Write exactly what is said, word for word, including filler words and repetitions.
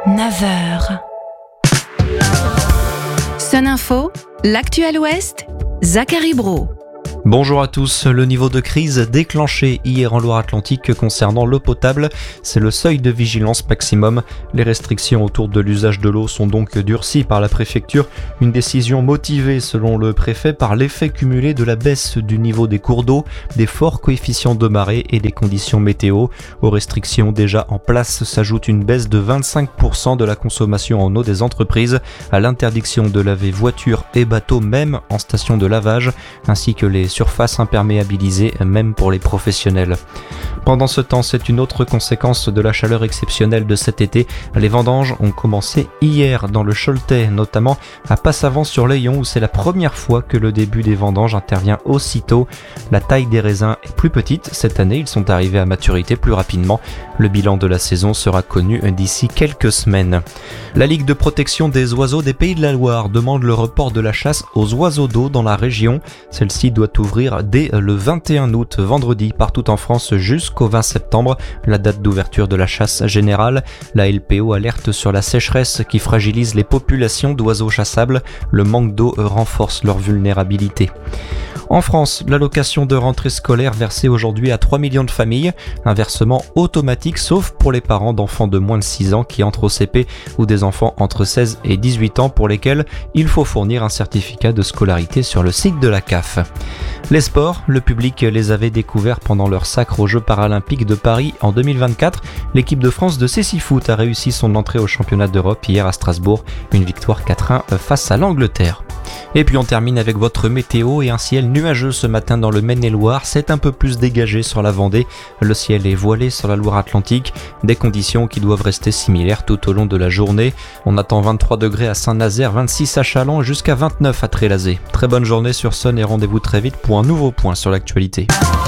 neuf heures. Sun Info, l'actu à l'Ouest, Zachary Brault. Bonjour à tous, le niveau de crise déclenché hier en Loire-Atlantique concernant l'eau potable, c'est le seuil de vigilance maximum. Les restrictions autour de l'usage de l'eau sont donc durcies par la préfecture, une décision motivée selon le préfet par l'effet cumulé de la baisse du niveau des cours d'eau, des forts coefficients de marée et des conditions météo. Aux restrictions déjà en place s'ajoute une baisse de vingt-cinq pour cent de la consommation en eau des entreprises, à l'interdiction de laver voitures et bateaux même en station de lavage, ainsi que les surface imperméabilisée même pour les professionnels. Pendant ce temps, c'est une autre conséquence de la chaleur exceptionnelle de cet été. Les vendanges ont commencé hier dans le Choletais, notamment à Passavant-sur-Layon où c'est la première fois que le début des vendanges intervient aussitôt. La taille des raisins est plus petite cette année, ils sont arrivés à maturité plus rapidement. Le bilan de la saison sera connu d'ici quelques semaines. La Ligue de protection des oiseaux des Pays de la Loire demande le report de la chasse aux oiseaux d'eau dans la région. Celle-ci doit ouvrir dès le vingt et un août, vendredi, partout en France jusqu'au vingt septembre, la date d'ouverture de la chasse générale. La L P O alerte sur la sécheresse qui fragilise les populations d'oiseaux chassables. Le manque d'eau renforce leur vulnérabilité. En France, l'allocation de rentrée scolaire versée aujourd'hui à trois millions de familles, un versement automatique sauf pour les parents d'enfants de moins de six ans qui entrent au C P ou des enfants entre seize et dix-huit ans pour lesquels il faut fournir un certificat de scolarité sur le site de la C A F. Les sports, le public les avait découverts pendant leur sacre aux Jeux paralympiques de Paris en deux mille vingt-quatre. L'équipe de France de cécifoot a réussi son entrée au championnat d'Europe hier à Strasbourg, une victoire quatre un face à l'Angleterre. Et puis on termine avec votre météo et un ciel nuageux ce matin dans le Maine-et-Loire, c'est un peu plus dégagé sur la Vendée, le ciel est voilé sur la Loire-Atlantique, des conditions qui doivent rester similaires tout au long de la journée. On attend vingt-trois degrés à Saint-Nazaire, vingt-six à Châlons et jusqu'à vingt-neuf à Trélazé. Très bonne journée sur Sun et rendez-vous très vite pour un nouveau point sur l'actualité.